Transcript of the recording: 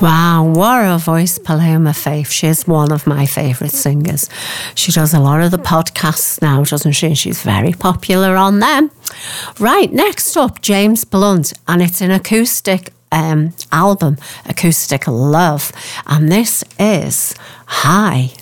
Wow, what a voice, Paloma Faith. She's one of my favourite singers. She does a lot of the podcasts now, doesn't she? She's very popular on them. Right, next up, James Blunt, and it's an acoustic album, Acoustic Love, and this is High.